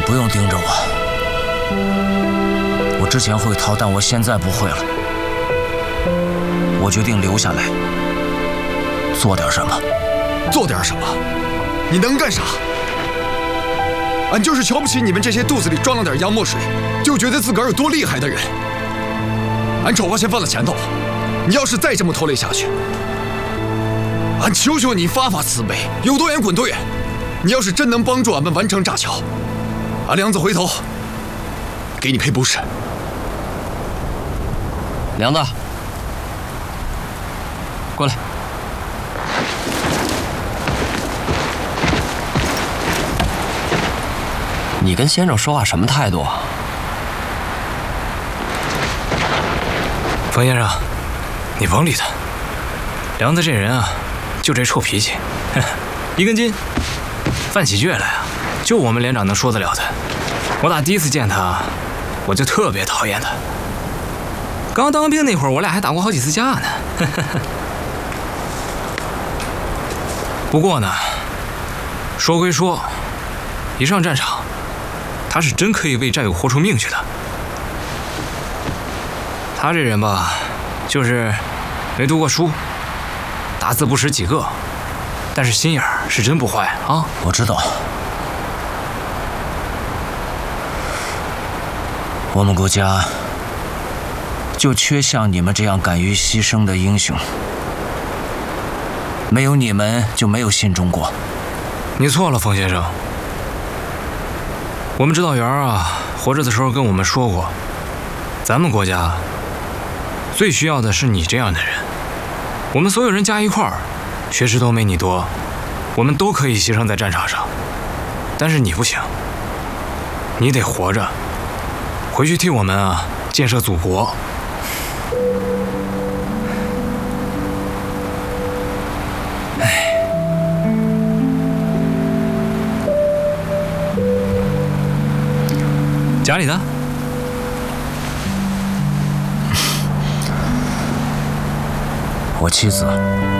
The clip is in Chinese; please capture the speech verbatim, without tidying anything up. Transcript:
不用盯着我，我之前会逃，但我现在不会了。我决定留下来，做点什么。 做点什么？你能干啥？俺就是瞧不起你们这些肚子里装了点洋墨水，就觉得自个儿有多厉害的人。俺丑话先放在前头，你要是再这么拖累下去，俺求求你发发慈悲，有多远滚多远。你要是真能帮助俺们完成炸桥，俺梁子回头给你赔不是。 梁子，过来。你跟先生说话什么态度啊？ 冯先生，你甭理他。梁子这人啊，就这臭脾气，一根筋。犯起倔来啊，就我们连长能说得了他。我打第一次见他，我就特别讨厌他。刚当兵那会儿，我俩还打过好几次架呢。不过呢，说归说，一上战场，他是真可以为战友豁出命去的。他这人吧，就是没读过书，大字不识几个，但是心眼儿是真不坏啊。 我知道，我们国家就缺像你们这样敢于牺牲的英雄。没有你们，就没有新中国。 你错了，冯先生。我们指导员啊，活着的时候跟我们说过，咱们国家最需要的是你这样的人。我们所有人加一块儿，学识都没你多，我们都可以牺牲在战场上。但是你不行，你得活着，回去替我们啊建设祖国。家里的， 我妻子